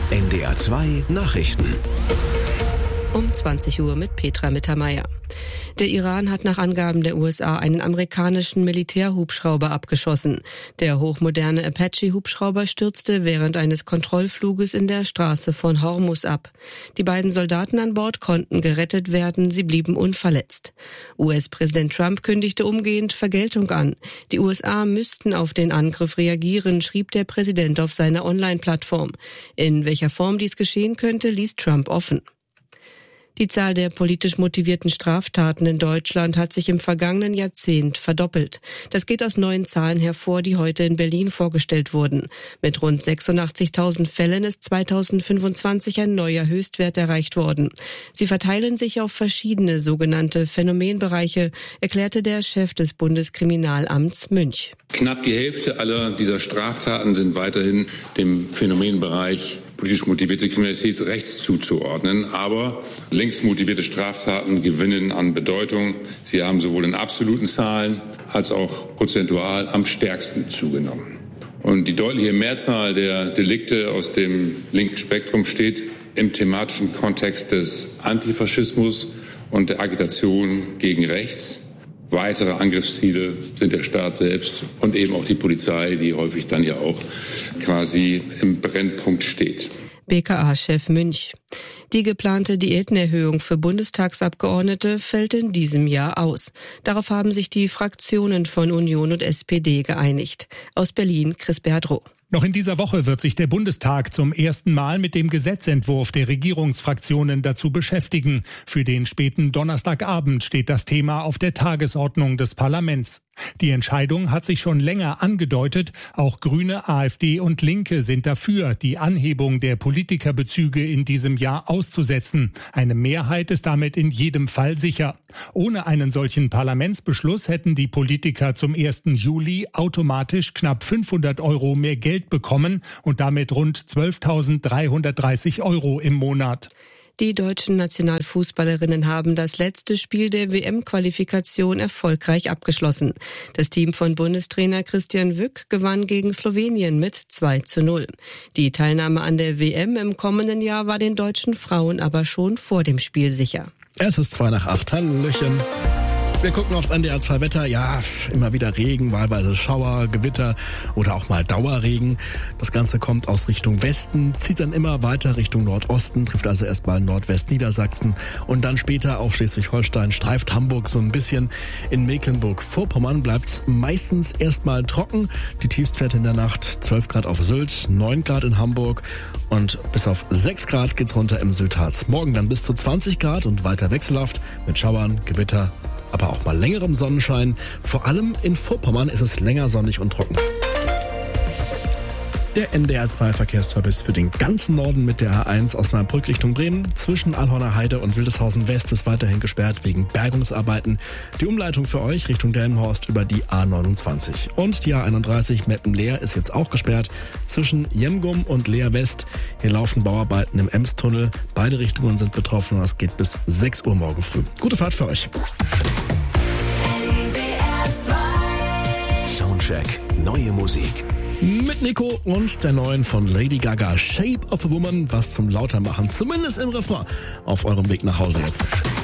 NDR 2 Nachrichten. Um 20 Uhr mit Petra Mittermeier. Der Iran hat nach Angaben der USA einen amerikanischen Militärhubschrauber abgeschossen. Der hochmoderne Apache-Hubschrauber stürzte während eines Kontrollfluges in der Straße von Hormuz ab. Die beiden Soldaten an Bord konnten gerettet werden, sie blieben unverletzt. US-Präsident Trump kündigte umgehend Vergeltung an. Die USA müssten auf den Angriff reagieren, schrieb der Präsident auf seiner Online-Plattform. In welcher Form dies geschehen könnte, ließ Trump offen. Die Zahl der politisch motivierten Straftaten in Deutschland hat sich im vergangenen Jahrzehnt verdoppelt. Das geht aus neuen Zahlen hervor, die heute in Berlin vorgestellt wurden. Mit rund 86.000 Fällen ist 2025 ein neuer Höchstwert erreicht worden. Sie verteilen sich auf verschiedene sogenannte Phänomenbereiche, erklärte der Chef des Bundeskriminalamts Münch. Knapp die Hälfte aller dieser Straftaten sind weiterhin dem Phänomenbereich politisch motivierte Kriminalität rechts zuzuordnen. Aber links motivierte Straftaten gewinnen an Bedeutung. Sie haben sowohl in absoluten Zahlen als auch prozentual am stärksten zugenommen. Und die deutliche Mehrzahl der Delikte aus dem linken Spektrum steht im thematischen Kontext des Antifaschismus und der Agitation gegen rechts. Weitere Angriffsziele sind der Staat selbst und eben auch die Polizei, die häufig dann ja auch quasi im Brennpunkt steht. BKA-Chef Münch. Die geplante Diätenerhöhung für Bundestagsabgeordnete fällt in diesem Jahr aus. Darauf haben sich die Fraktionen von Union und SPD geeinigt. Aus Berlin Chris Berdrow. Noch in dieser Woche wird sich der Bundestag zum ersten Mal mit dem Gesetzentwurf der Regierungsfraktionen dazu beschäftigen. Für den späten Donnerstagabend steht das Thema auf der Tagesordnung des Parlaments. Die Entscheidung hat sich schon länger angedeutet. Auch Grüne, AfD und Linke sind dafür, die Anhebung der Politikerbezüge in diesem Jahr auszusetzen. Eine Mehrheit ist damit in jedem Fall sicher. Ohne einen solchen Parlamentsbeschluss hätten die Politiker zum 1. Juli automatisch knapp 500 € mehr Geld bekommen und damit rund 12.330 € im Monat. Die deutschen Nationalfußballerinnen haben das letzte Spiel der WM-Qualifikation erfolgreich abgeschlossen. Das Team von Bundestrainer Christian Wück gewann gegen Slowenien mit 2:0. Die Teilnahme an der WM im kommenden Jahr war den deutschen Frauen aber schon vor dem Spiel sicher. Es ist 7:55. Hallöchen. Wir gucken aufs NDR 2 Wetter. Ja, immer wieder Regen, wahlweise Schauer, Gewitter oder auch mal Dauerregen. Das Ganze kommt aus Richtung Westen, zieht dann immer weiter Richtung Nordosten, trifft also erstmal Nordwestniedersachsen und dann später auf Schleswig-Holstein, streift Hamburg so ein bisschen. In Mecklenburg-Vorpommern bleibt's meistens erstmal trocken. Die Tiefstwerte in der Nacht 12 Grad auf Sylt, 9 Grad in Hamburg und bis auf 6 Grad geht's runter im Syltharz. Morgen dann bis zu 20 Grad und weiter wechselhaft mit Schauern, Gewitter, aber auch mal längerem Sonnenschein. Vor allem in Vorpommern ist es länger sonnig und trocken. Der NDR 2 Verkehrsservice für den ganzen Norden mit der A1 Osnabrück Richtung Bremen. Zwischen Allhorner Heide und Wildeshausen West ist weiterhin gesperrt wegen Bergungsarbeiten. Die Umleitung für euch Richtung Delmenhorst über die A29. Und die A31 Meppen-Leer ist jetzt auch gesperrt. Zwischen Jemgum und Leer West. Hier laufen Bauarbeiten im Emstunnel. Beide Richtungen sind betroffen und das geht bis 6 Uhr morgen früh. Gute Fahrt für euch. Soundcheck. Neue Musik. Mit Nico und der neuen von Lady Gaga, Shape of a Woman, was zum Lautermachen, zumindest im Refrain, auf eurem Weg nach Hause jetzt.